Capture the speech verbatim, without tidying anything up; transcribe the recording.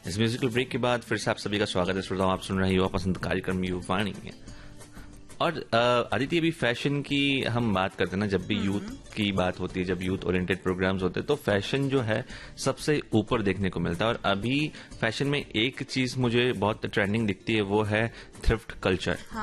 इस musical break के बाद फिर से आप सभी का स्वागत है। श्रोताओं, आप सुन रहे हो पसंद कार्यक्रम युवावाणी है। और आदित्य, अभी फैशन की हम बात करते हैं ना, जब भी यूथ की बात होती है, जब यूथ ओरिएंटेड प्रोग्राम्स होते हैं तो फैशन जो है सबसे ऊपर देखने को मिलता है। और अभी फैशन में एक चीज मुझे बहुत ट्रेंडिंग दिखती है, वो है थ्रिफ्ट कल्चर।